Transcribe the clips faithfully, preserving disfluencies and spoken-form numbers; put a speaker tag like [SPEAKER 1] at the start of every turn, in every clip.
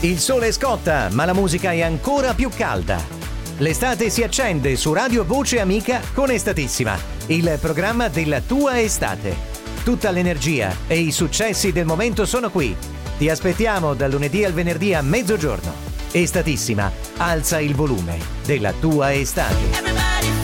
[SPEAKER 1] Il sole scotta, ma la musica è ancora più calda. L'estate si accende su Radio Voce Amica con Estatissima, il programma della tua estate. Tutta l'energia e i successi del momento sono qui. Ti aspettiamo dal lunedì al venerdì a mezzogiorno. Estatissima, alza il volume della tua estate.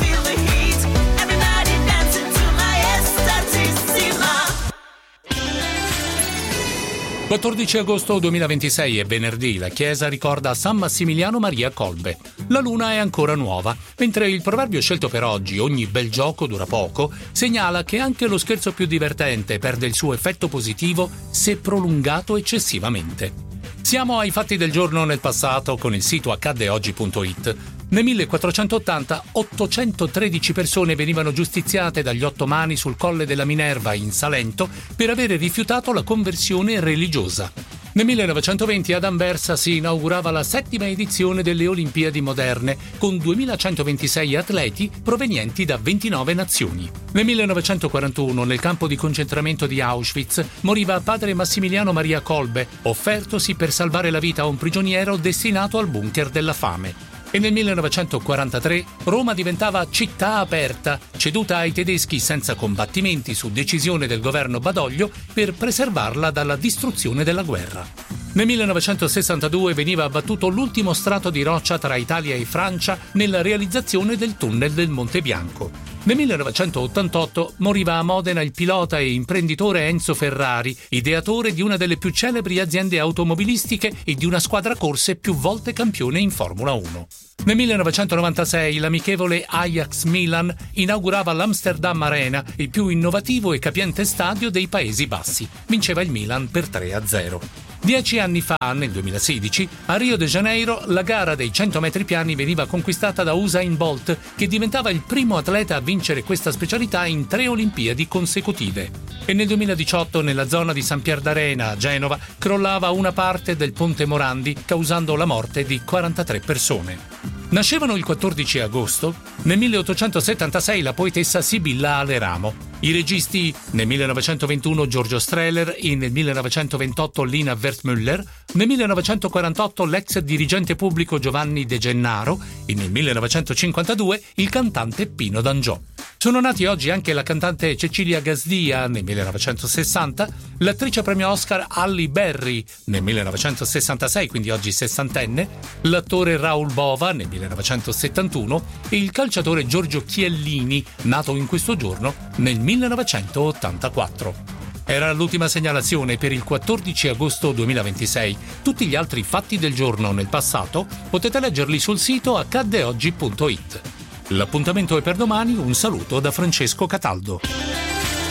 [SPEAKER 2] quattordici agosto duemilaventisei è venerdì, la Chiesa ricorda San Massimiliano Maria Kolbe. La luna è ancora nuova, mentre il proverbio scelto per oggi, ogni bel gioco dura poco, segnala che anche lo scherzo più divertente perde il suo effetto positivo se prolungato eccessivamente. Siamo ai fatti del giorno nel passato con il sito accadde oggi punto it. Nel millequattrocentottanta ottocentotredici persone venivano giustiziate dagli ottomani sul Colle della Minerva in Salento per avere rifiutato la conversione religiosa. Nel millenovecentoventi ad Anversa si inaugurava la settima edizione delle Olimpiadi moderne con duemilacentoventisei atleti provenienti da ventinove nazioni. Nel millenovecentoquarantuno nel campo di concentramento di Auschwitz moriva padre Massimiliano Maria Kolbe, offertosi per salvare la vita a un prigioniero destinato al bunker della fame. E nel millenovecentoquarantatré Roma diventava città aperta, ceduta ai tedeschi senza combattimenti su decisione del governo Badoglio per preservarla dalla distruzione della guerra. Nel millenovecentosessantadue veniva abbattuto l'ultimo strato di roccia tra Italia e Francia nella realizzazione del tunnel del Monte Bianco. Nel millenovecentottantotto moriva a Modena il pilota e imprenditore Enzo Ferrari, ideatore di una delle più celebri aziende automobilistiche e di una squadra corse più volte campione in Formula uno. Nel millenovecentonovantasei l'amichevole Ajax Milan inaugurava l'Amsterdam Arena, il più innovativo e capiente stadio dei Paesi Bassi. Vinceva il Milan per tre a zero. Dieci anni fa, nel duemilasedici, a Rio de Janeiro la gara dei cento metri piani veniva conquistata da Usain Bolt, che diventava il primo atleta a vincere questa specialità in tre Olimpiadi consecutive. E nel duemiladiciotto, nella zona di San Pier d'Arena, a Genova, crollava una parte del ponte Morandi, causando la morte di quarantatré persone. Nascevano il quattordici agosto, nel milleottocentosettantasei la poetessa Sibilla Aleramo, i registi nel millenovecentoventuno Giorgio Strehler e nel millenovecentoventotto Lina Wertmüller, nel millenovecentoquarantotto l'ex dirigente pubblico Giovanni De Gennaro e nel millenovecentocinquantadue il cantante Pino D'Angiò. Sono nati oggi anche la cantante Cecilia Gazdia nel millenovecentosessanta, l'attrice premio Oscar Halle Berry nel millenovecentosessantasei, quindi oggi sessantenne, l'attore Raoul Bova nel millenovecentosettantuno e il calciatore Giorgio Chiellini, nato in questo giorno nel millenovecentottantaquattro. Era l'ultima segnalazione per il quattordici agosto duemilaventisei. Tutti gli altri fatti del giorno nel passato potete leggerli sul sito accadde oggi punto it. L'appuntamento è per domani, un saluto da Francesco Cataldo.